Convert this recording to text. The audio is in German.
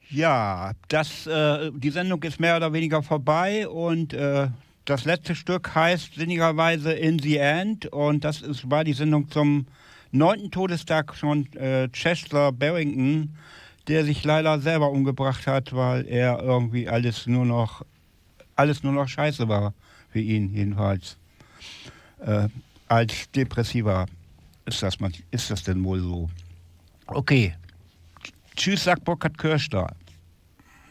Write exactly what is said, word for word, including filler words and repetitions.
Ja, das, äh, die Sendung ist mehr oder weniger vorbei und äh, das letzte Stück heißt sinnigerweise In the End und das ist, war die Sendung zum neunten Todestag von äh, Chester Barrington, der sich leider selber umgebracht hat, weil er irgendwie alles nur noch alles nur noch Scheiße war für ihn jedenfalls. Äh, als Depressiver ist das, man, ist das denn wohl so? Okay. Tschüss, sagt Burkhard Kirschner.